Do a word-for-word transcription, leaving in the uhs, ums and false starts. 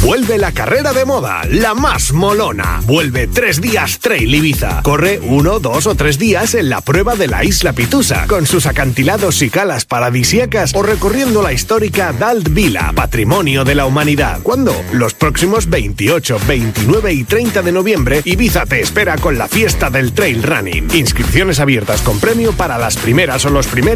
Vuelve la carrera de moda, la más molona. Vuelve tres días Trail Ibiza. Corre uno, dos o tres días en la prueba de la Isla Pitusa, con sus acantilados y calas paradisíacas, o recorriendo la histórica Dalt Vila, patrimonio de la humanidad. ¿Cuándo? Los próximos veintiocho, veintinueve y treinta de noviembre, Ibiza te espera con la fiesta del trail running. Inscripciones abiertas con premio para las primeras o los primeros